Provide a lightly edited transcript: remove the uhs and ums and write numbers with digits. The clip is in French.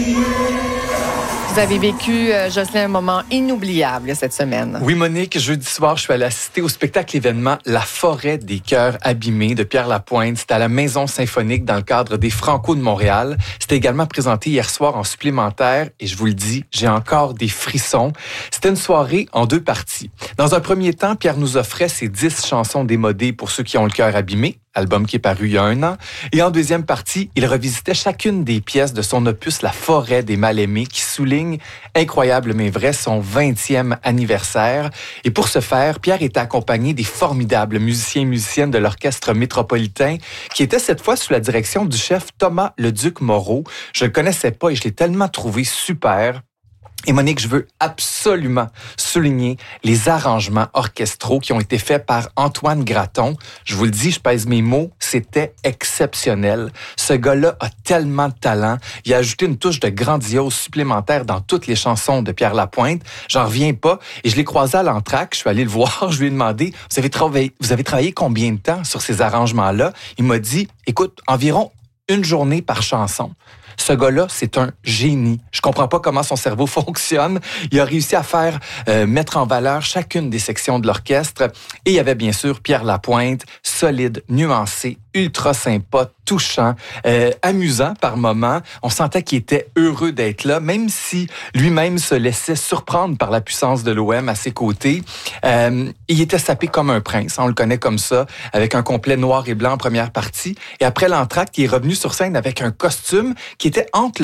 Vous avez vécu, Jocelyn, un moment inoubliable cette semaine. Oui, Monique, jeudi soir, je suis allé assister au spectacle-événement La Forêt des cœurs abîmés de Pierre Lapointe. C'était à la Maison Symphonique dans le cadre des Franco de Montréal. C'était également présenté hier soir en supplémentaire et je vous le dis, j'ai encore des frissons. C'était une soirée en 2 parties. Dans un premier temps, Pierre nous offrait ses 10 chansons démodées pour ceux qui ont le cœur abîmé, album qui est paru il y a 1 an. Et en deuxième partie, il revisitait chacune des pièces de son opus La Forêt des mal-aimés qui souligne, incroyable mais vrai, son 20e anniversaire. Et pour ce faire, Pierre était accompagné des formidables musiciens et musiciennes de l'Orchestre métropolitain qui était cette fois sous la direction du chef Thomas Leduc Moreau. Je le connaissais pas et je l'ai tellement trouvé super. Et Monique, je veux absolument souligner les arrangements orchestraux qui ont été faits par Antoine Graton. Je vous le dis, je pèse mes mots, c'était exceptionnel. Ce gars-là a tellement de talent. Il a ajouté une touche de grandiose supplémentaire dans toutes les chansons de Pierre Lapointe. J'en reviens pas. Et je l'ai croisé à l'entraque, je suis allé le voir, je lui ai demandé, vous avez travaillé combien de temps sur ces arrangements-là? Il m'a dit, écoute, environ 1 journée par chanson. Ce gars-là, c'est un génie. Je comprends pas comment son cerveau fonctionne. Il a réussi à faire mettre en valeur chacune des sections de l'orchestre. Et il y avait bien sûr Pierre Lapointe, solide, nuancé, ultra sympa, touchant, amusant par moments. On sentait qu'il était heureux d'être là, même si lui-même se laissait surprendre par la puissance de l'OM à ses côtés. Il était sapé comme un prince, on le connaît comme ça, avec un complet noir et blanc en première partie. Et après l'entracte, il est revenu sur scène avec un costume qui était entre